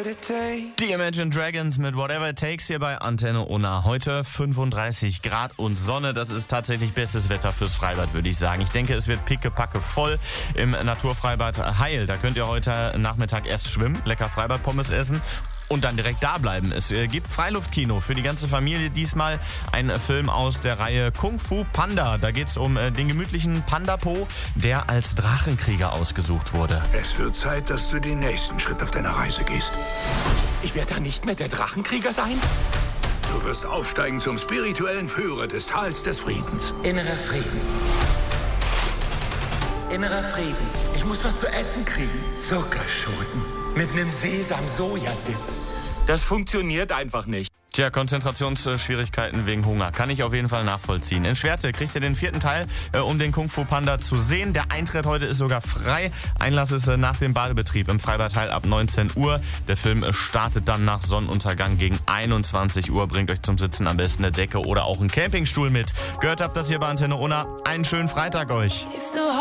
Die Imagine Dragons mit Whatever It Takes hier bei Antenne Unna. Heute 35 Grad und Sonne. Das ist tatsächlich bestes Wetter fürs Freibad, würde ich sagen. Ich denke, es wird pickepacke voll im Naturfreibad Heil. Da könnt ihr heute Nachmittag erst schwimmen, lecker Freibadpommes essen und dann direkt da bleiben. Es gibt Freiluftkino für die ganze Familie. Diesmal ein Film aus der Reihe Kung Fu Panda. Da geht es um den gemütlichen Panda Po, der als Drachenkrieger ausgesucht wurde. Es wird Zeit, dass du den nächsten Schritt auf deiner Reise gehst. Ich werde dann nicht mehr der Drachenkrieger sein? Du wirst aufsteigen zum spirituellen Führer des Tals des Friedens. Innerer Frieden. Innerer Frieden. Ich muss was zu essen kriegen. Zuckerschoten mit einem Sesam-Soja-Dip. Das funktioniert einfach nicht. Tja, Konzentrationsschwierigkeiten wegen Hunger. Kann ich auf jeden Fall nachvollziehen. In Schwerte kriegt ihr den 4. Teil, um den Kung Fu Panda zu sehen. Der Eintritt heute ist sogar frei. Einlass ist nach dem Badebetrieb im Freibad Heil ab 19 Uhr. Der Film startet dann nach Sonnenuntergang gegen 21 Uhr. Bringt euch zum Sitzen am besten eine Decke oder auch einen Campingstuhl mit. Gehört habt das hier bei Antenne Unna. Einen schönen Freitag euch.